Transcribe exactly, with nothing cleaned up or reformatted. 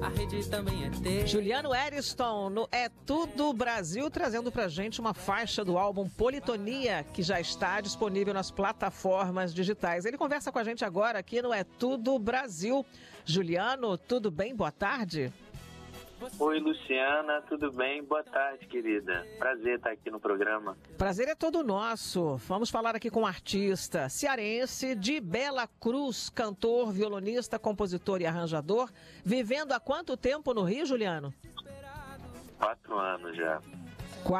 A rede também é ter. Juliano Eriston, no É Tudo Brasil, trazendo pra gente uma faixa do álbum Politonia, que já está disponível nas plataformas digitais. Ele conversa com a gente agora aqui no É Tudo Brasil. Juliano, tudo bem? Boa tarde. Oi, Luciana, tudo bem? Boa tarde, querida. Prazer estar aqui no programa. Prazer é todo nosso. Vamos falar aqui com um artista cearense de Bela Cruz, cantor, violonista, compositor e arranjador. Vivendo há quanto tempo no Rio, Juliano? Quatro anos já.